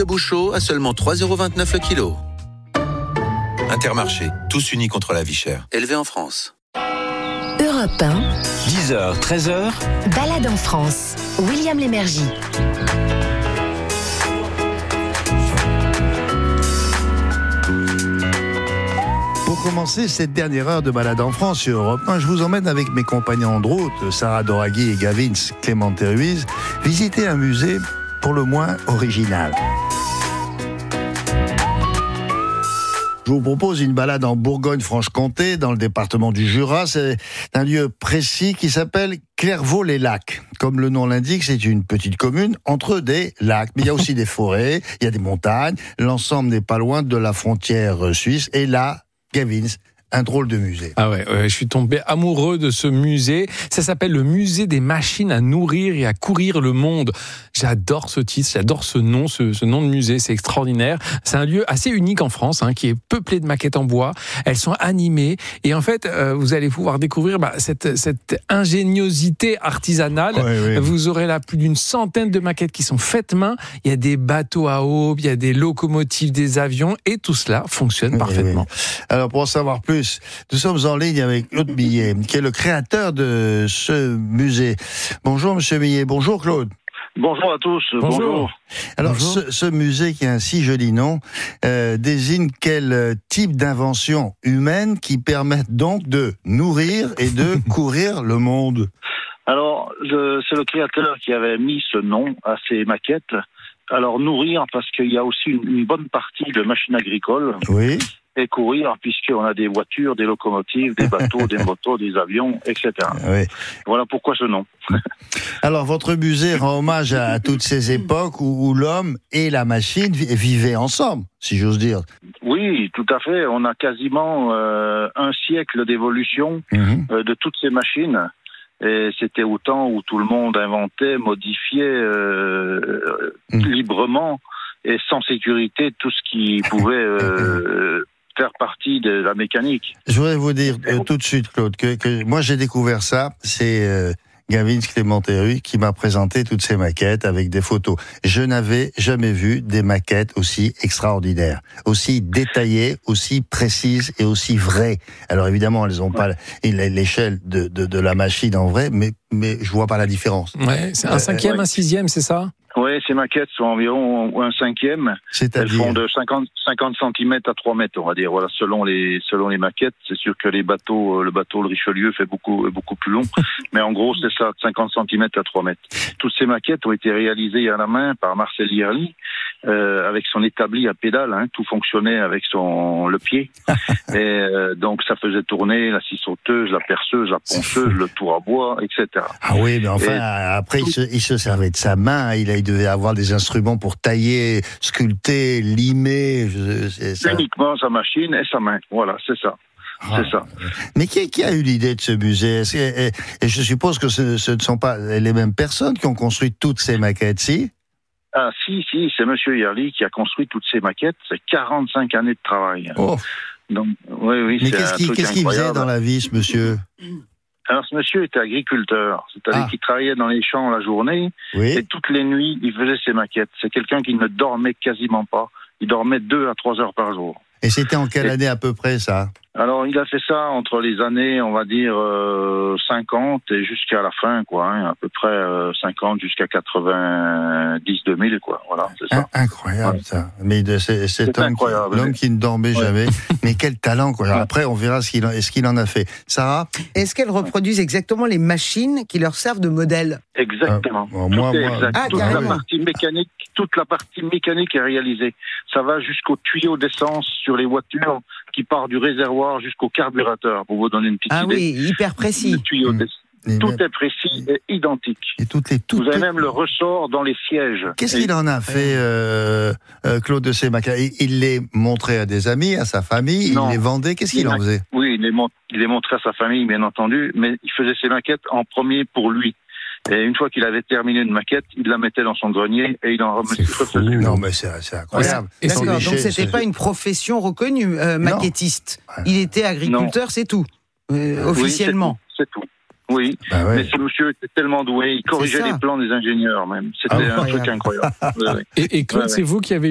de Bouchot à seulement 3,29 € le kilo. Intermarché, tous unis contre la vie chère. Élevé en France. Europe 1, 10h, 13h, balade en France. William Lémergie. Pour commencer cette dernière heure de balade en France sur Europe 1, je vous emmène avec mes compagnons de route, Sarah Doraghi et Gavin Clément-Ruiz, visiter un musée pour le moins original. Je vous propose une balade en Bourgogne-Franche-Comté, dans le département du Jura. C'est un lieu précis qui s'appelle Clairvaux-les-Lacs. Comme le nom l'indique, c'est une petite commune entre des lacs. Mais il y a aussi des forêts, il y a des montagnes. L'ensemble n'est pas loin de la frontière suisse. Et là, Gavin, un drôle de musée. Ah ouais, je suis tombé amoureux de ce musée. Ça s'appelle le musée des machines à nourrir et à courir le monde. J'adore ce titre, j'adore ce nom de musée, c'est extraordinaire. C'est un lieu assez unique en France, qui est peuplé de maquettes en bois. Elles sont animées et en fait, vous allez pouvoir découvrir cette ingéniosité artisanale. Oui. Vous aurez là plus d'une centaine de maquettes qui sont faites main. Il y a des bateaux à aubes, il y a des locomotives, des avions et tout cela fonctionne parfaitement. Oui. Alors pour en savoir plus, nous sommes en ligne avec Claude Millet, qui est le créateur de ce musée. Bonjour Monsieur Millet, bonjour Claude. Bonjour à tous. Bonjour. Alors, ce musée qui a un si joli nom désigne quel type d'invention humaine qui permettent donc de nourrir et de courir le monde? Alors, c'est le créateur qui avait mis ce nom à ces maquettes. Alors, nourrir, parce qu'il y a aussi une bonne partie de machines agricoles. Oui. Et courir, puisqu'on a des voitures, des locomotives, des bateaux, des motos, des avions, etc. Oui. Voilà pourquoi ce nom. Alors, votre musée rend hommage à toutes ces époques où l'homme et la machine vivaient ensemble, si j'ose dire. Oui, tout à fait. On a quasiment un siècle d'évolution de toutes ces machines. Et c'était au temps où tout le monde inventait, modifiait librement et sans sécurité tout ce qui pouvait faire partie de la mécanique. Je voudrais vous dire tout de suite, Claude, que moi j'ai découvert ça, c'est Gavin Clément-Ruiz qui m'a présenté toutes ces maquettes avec des photos. Je n'avais jamais vu des maquettes aussi extraordinaires, aussi détaillées, aussi précises et aussi vraies. Alors évidemment, elles n'ont pas l'échelle de la machine en vrai, mais je vois pas la différence. Ouais, c'est un cinquième, un sixième, c'est ça? Oui, ces maquettes sont environ un cinquième. Elles font de 50 cm à 3 mètres, on va dire. Voilà, selon les maquettes. C'est sûr que le bateau le Richelieu fait beaucoup plus long. Mais en gros, c'est ça, de 50 cm à 3 mètres. Toutes ces maquettes ont été réalisées à la main par Marcel Yerli, avec son établi à pédale, tout fonctionnait avec le pied. Et donc, ça faisait tourner la scie sauteuse, la perceuse, la ponceuse, le tour à bois, etc. Ah oui, mais enfin, après, il se servait de sa main, il devait avoir des instruments pour tailler, sculpter, limer. Uniquement sa machine et sa main. Voilà, c'est ça. C'est ça. Mais qui a eu l'idée de ce musée? Et je suppose que ce ne sont pas les mêmes personnes qui ont construit toutes ces maquettes, si? Ah, si, c'est Monsieur Yerli qui a construit toutes ces maquettes. C'est 45 années de travail. Oh. Donc, oui. Mais qu'est-ce qu'il faisait dans la vie, ce monsieur? Alors, ce monsieur était agriculteur, c'est-à-dire qu'il travaillait dans les champs la journée, et toutes les nuits, il faisait ses maquettes. C'est quelqu'un qui ne dormait quasiment pas. Il dormait 2 à 3 heures par jour. Et c'était en quelle année à peu près, ça? Alors, il a fait ça entre les années, on va dire, 50 et jusqu'à la fin, quoi. À peu près 50 jusqu'à 90-2000, quoi. Voilà, c'est ça. Incroyable, ça. Mais c'est l'homme qui ne dormait jamais. Mais quel talent, quoi. Alors, après, on verra ce qu'il en a fait. Sarah? Est-ce qu'elles reproduisent exactement les machines qui leur servent de modèle? Exactement. Toute la partie mécanique est réalisée. Ça va jusqu'au tuyau d'essence sur les voitures qui part du réservoir jusqu'au carburateur, pour vous donner une petite idée. Ah oui, hyper précis. Le tuyau tout est précis et identique. Et vous avez même le ressort dans les sièges. Qu'est-ce qu'il en a fait, Claude de ces maquettes? Il les montrait à des amis, à sa famille, il les vendait. Qu'est-ce qu'il en faisait? Oui, il les montrait à sa famille, bien entendu, mais il faisait ses maquettes en premier pour lui. Et une fois qu'il avait terminé une maquette, il la mettait dans son grenier et il en remettait. Non, mais c'est incroyable. D'accord, donc c'était pas une profession reconnue, maquettiste. Il était agriculteur, c'est tout, officiellement. Oui, c'est tout. Oui, mais ce monsieur était tellement doué, il corrigeait les plans des ingénieurs même. C'était un truc incroyable. Et Claude, c'est vous qui avez